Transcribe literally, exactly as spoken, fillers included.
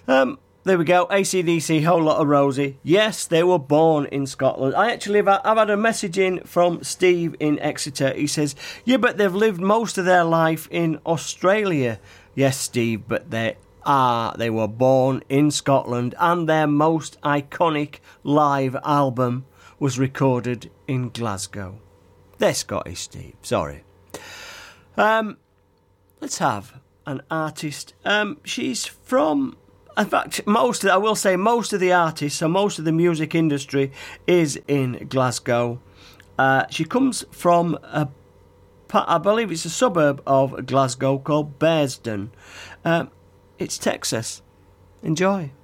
Um, there we go. A C D C, Whole Lot of Rosie. Yes, they were born in Scotland. I actually have I've had a message in from Steve in Exeter. He says, yeah, but they've lived most of their life in Australia. Yes, Steve, but they are. They were born in Scotland, and their most iconic live album was recorded in Glasgow. They're Scottish, Steve. Sorry. Um, let's have an artist. Um, she's from... In fact, most of, I will say most of the artists, so most of the music industry is in Glasgow. Uh, she comes from, a, I believe it's a suburb of Glasgow called Bearsden. Um, it's Texas. Enjoy.